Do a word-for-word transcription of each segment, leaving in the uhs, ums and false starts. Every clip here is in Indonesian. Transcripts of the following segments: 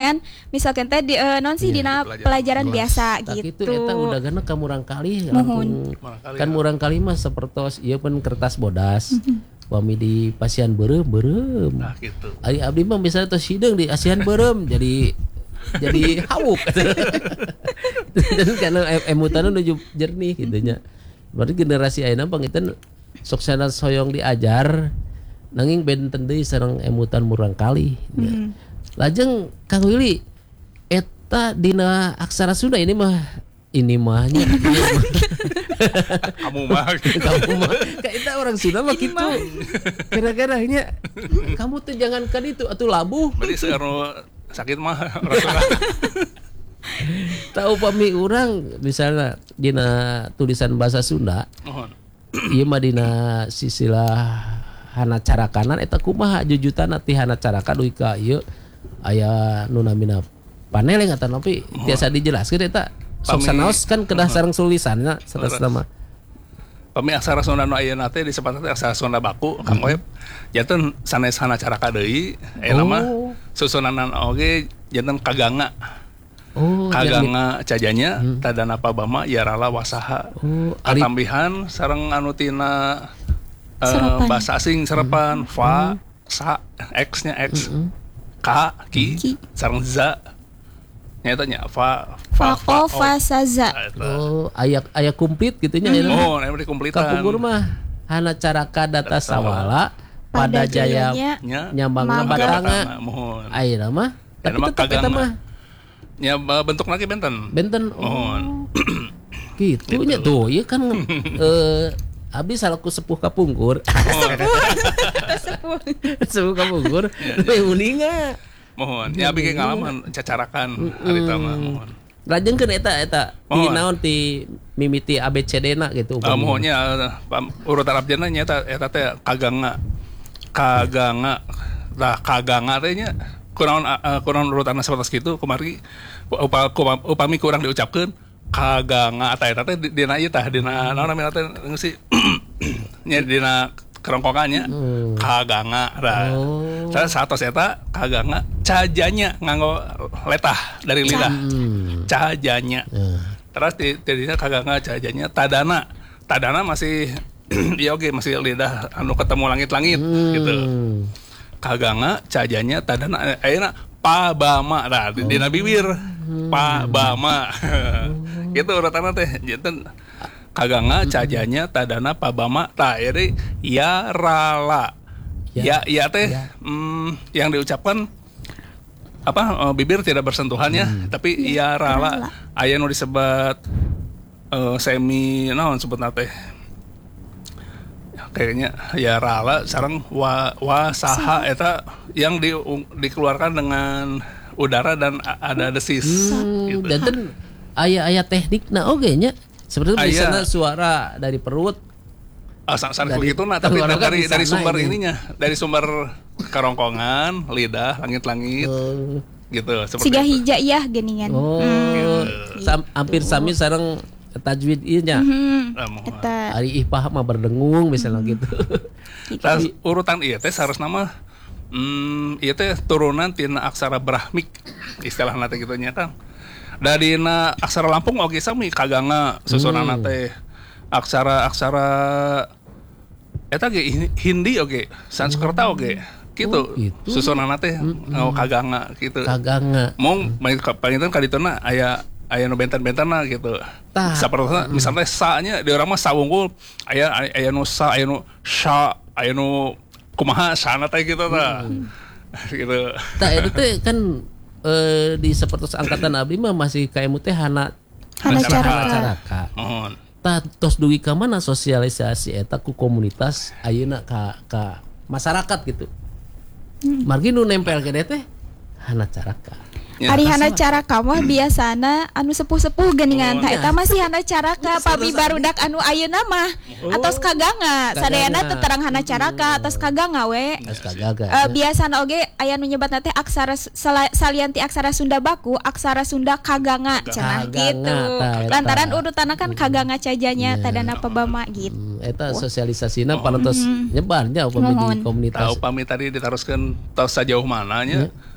geningan misalkan teh di uh, non sih dina pelajaran, pelajaran biasa tak gitu. Itu eta udah gana ka murang kali Mohon. langkung kan murang kali mah sapertos ieu pun kertas bodas. Wami di pasian beureum beureum. Nah gitu. Ari abdi mah misalnya tos hideung di asian beureum jadi jadi hawuk. Dan karena emutan nuju jernih gitu nya. Berarti generasi ayeuna pangitan sok sana soyong diajar nanging benten deui sareng emutan murang kali. Mm-hmm. Lajeng Kang Willy eta dina aksara Sunda ini mah ini mahnya. Kamu mah kamu mah kayak kita orang Sunda mah gitu. Kira-kira nya kamu tuh jangan kan itu atuh labuh. Berarti sekarang sakit mah orang tahu pami urang misalnya dina tulisan bahasa Sunda. Mohon. Ieu mah dina sisilah hana carakanan eta kumaha jujutan ti hana carakan duy ka ieu aya nu namina paneleng eta tapi tiasa dijelaskeun eta sok sanaos kan kedah sareng tulisanna sanes nama pami aksara Sunda nu ayeuna teh disebut aksara Sunda baku Kang Web janten sanes hana caraka deui aya mah susunanan oge janten kaganga. Oh, kaganga cajanya hmm. tadana pabama yarala wasaha. Oh, tambihan sareng anu tina uh, bahasa asing serapan hmm. fa hmm. sa x-nya x hmm. ka ki, ki. sareng za nyata nya fa fa fa fa sa za. Oh, aya aya komplit gitu nya hmm. Oh, aya kompletan. Kapugur mah hana caraka data sawala pada jaya nyambangna batanga. Ayeuna mah tapi tetep eta mah nya bentuk lagi benten. Benten. Oh. Gitu nya tuh, ieu kan eh abdi salaku sepuh kapungkur. Sepuh. Sepuh. Sepuh kapungkur. Teh uninga. Mohon. Ya bikin ngalaman cacarakan ari teh mah mohon. Lajengkeun eta eta di naon ti mimiti A B C D-na gitu. Uh, mohonnya uh, urutan abjana nya eta eta teh kaganga. Kaganga. Lah kaganga teh nya kurang uh, kurang urutan seperti itu kemari upa, upa, upami kurang diucapkan kaganga eta eta teh dina ieu tah dina naon namina teh geus nya dina kerongkongannya hmm. kaganga tah. Oh. Terus satos eta kaganga cajanya nganggo letah dari lidah. Hmm. Cajanya. Hmm. Terus di dina kaganga cajanya tadana. Tadana masih ieu oge masih lidah anu ketemu langit-langit hmm. gitu. Kaganga cajanya tadana ayeuna pabama nah di dina bibir pabama gitu urutanna teh janten kaganga cajanya tadana pabama tah iri ya rala ya ya teh ya. Hmm, yang diucapkan apa uh, bibir tidak bersentuhannya hmm. tapi ya, ya rala aya nu disebut uh, semi naon sebutna teh kayaknya ya rala sareng wa wasaha eta yang di, dikeluarkan dengan udara dan ada desis hmm, gitu. Dan aya-aya teknikna oge nya seperti misalnya suara dari perut asal-asal begitu nah tapi dari dari sumber ini. ininya dari sumber kerongkongan lidah langit-langit uh. gitu seperti siga hijaiyah geningan oh hmm. Sam, hampir sami sareng tajwid ieu nya. Mm-hmm. Eta ari ihpah mah berdengung misalnya mm-hmm. gitu. Tas urutan ieu teh saresna mah hmm ieu teh turunan tina aksara Brahmik istilahna teh kitu nya Kang. Dadina aksara Lampung oge sami kaganga susunanna teh aksara-aksara eta ge Hindi oge Sanskerta oge gitu. Oh, susunanna teh mm-hmm. oh, kaganga gitu. Kaganga. Mung panginten kadituna aya aya nu benten-bentenna gitu. Sapertosna misalnya sa-nya di urang mah sa wungkul, aya aya nu sa, aya nu sya, aya nu kumaha sana teh gitu tah. Hmm. Gitu. Tah eta teh kan eh, di sapertos angkatan abdi mah masih kaemu teh hana hana caraka. Mohon. Tah tos dugi ka mana sosialisasi eta ku komunitas ayeuna ka ka masyarakat gitu. Hmm. Margi nu nempel ke teh hana caraka. Ya, ari hana caraka mah biasana anu sepuh-sepuh geuningan tah eta mah si hana caraka pami barudak anu ayeuna mah atos kaganga sadayana teu terang hana caraka atos kaganga we uh, biasana oge aya nu nyebatna teh aksara salianti aksara Sunda baku aksara Sunda kaganga cenah gitu lantaran urutanna kan kaganga cajanya tadana pabama gitu eta sosialisasina parantos nyebarnya upami di komunitas upami tadi ditaroskeun tos sajauh mananya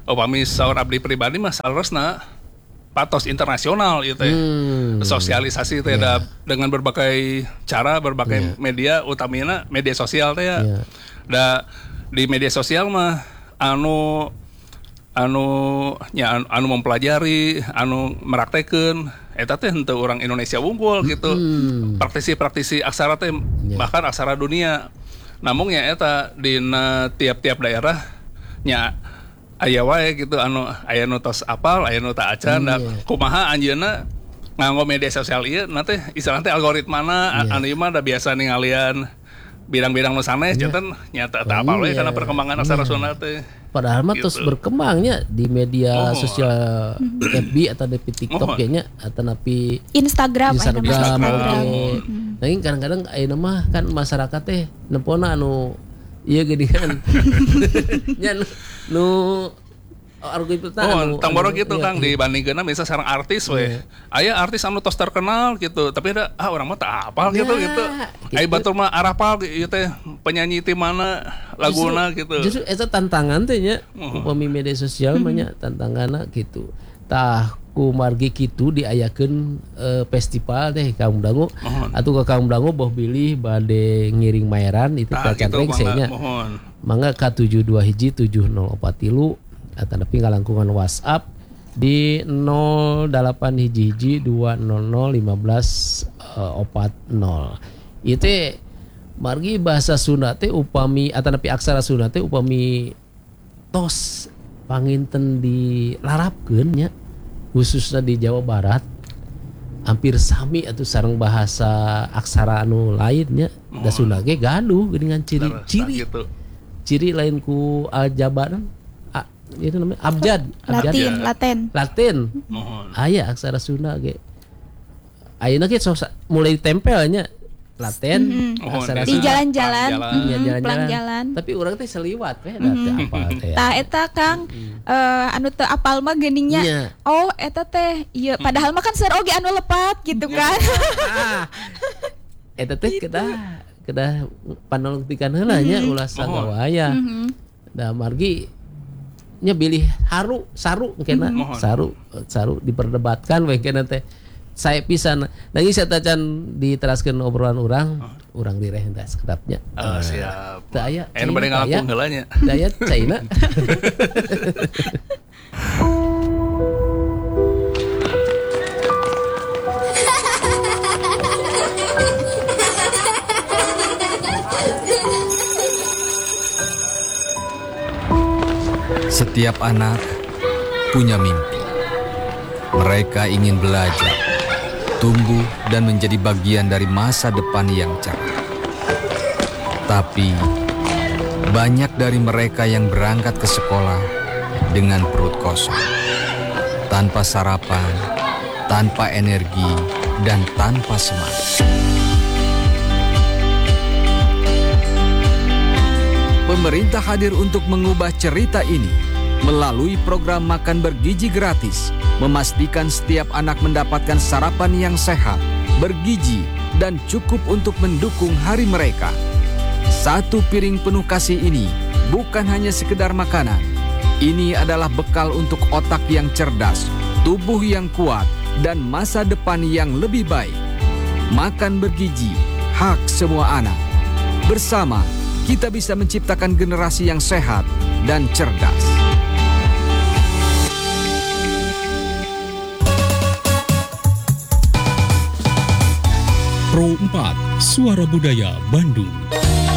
upami saur abdi pribadi mah salerosna patos internasional itu ya. Hmm. Sosialisasi teh Yeah. da dengan berbagai cara, berbagai Yeah. media, utamina media sosial teh ya. Yeah. Da di media sosial mah anu anu nya anu, anu mempelajari, anu meraktekeun eta teh henteu orang Indonesia unggul gitu. Hmm. Praktisi-praktisi aksara teh Yeah. bahkan aksara dunia. Namun ya eta dina tiap-tiap daerah nya aya wae gitu anu aya nu tos apal, aya nu teu acan da Iya. kumaha anjeunna nganggo media sosial ieu na teh istilahna teh algoritmana Iya. anu ieu mah da biasa ningalian bidang-bidang nu sanes Iya. janten nyata teu apal we Iya. kana perkembangan aksara Iya. Sunda teh. Padahal mah terus Gitu. berkembangnya di media Mohon. sosial F B atau di TikTok Mohon. kayaknya atau napi Instagram, Instagram, Instagram. Instagram. oke. Nah, ini kadang-kadang ayeuna mah kan masyarakat teh nempona anu ieu geuning kan. Nya nu, nu argumentna Oh, anu- tang boro anu- gitu iya, Kang iya. dibandingkeun misal sareng artis we. Aya artis anu tos terkenal gitu, tapi ada ah orang mah teu apal gitu Ya, gitu. gitu. Ai batur mah arapal ieu teh penyanyi ti mana laguna gitu. Justru eta tantangan teh nya Mohon. upami media sosial mah nya tantanganna gitu. Tah ku margi kitu diayakeun eh, festival teh kaum dangu Mohon. atuh ka kaum dangu boh bilih bade ngiring maeran itu Tah ka gitu cantreng mangga nya. mohon. Mangga ka tujuh dua hiji tujuh nol opat tilu atau tapi ngalangkungan WhatsApp di nol delapan hiji hiji dua nol nol lima belas opat nol. Itu margi bahasa Sunda teh upami atau tapi aksara Sunda teh upami tos panginten dilarapkeun nya khususnya di Jawa Barat hampir sami atau sareng bahasa aksara anu lainnya da Sunda ge gaduh dengan Tah ciri-ciri gitu. ciri lain ku aljabaran a, itu namanya abjad abjad Latin, Laten. Latin Mohon. aya aksara Sunda ge ayeuna ge sok sa- mulai tempelnya Laten Oh, aksara Di Sunda. jalan-jalan, Jalan. Iya, mm, jalan-jalan. pelang jalan. Tapi orang teh seliwat teh da teh apa teh. Tah eta Kang eh, anu teu apal mah geuningnya. Iya. Oh, eta teh ieu padahal mah kan seur oge anu lepat gitu kan. Ah. Eta teh kedah kedah panolungtikeun heula nya ulah sagawaya. Da margi nya bilih haru saru kena Mohon. saru saru diperdebatkan we kena teh saya pisan nangis eta can diteraskeun obrolan urang urang direh teh sekedapnya. Oh, siap. Teu aya. Aya nu bade ngalangkung heula nya. Daya China. Setiap anak punya mimpi. Mereka ingin belajar, tumbuh, dan menjadi bagian dari masa depan yang cerah. Tapi, banyak dari mereka yang berangkat ke sekolah dengan perut kosong, tanpa sarapan, tanpa energi, dan tanpa semangat. Pemerintah hadir untuk mengubah cerita ini melalui program makan bergizi gratis, memastikan setiap anak mendapatkan sarapan yang sehat, bergizi, dan cukup untuk mendukung hari mereka. Satu piring penuh kasih ini bukan hanya sekedar makanan. Ini adalah bekal untuk otak yang cerdas, tubuh yang kuat, dan masa depan yang lebih baik. Makan bergizi, hak semua anak. Bersama, kita bisa menciptakan generasi yang sehat dan cerdas. Pro empat, Suara Budaya Bandung.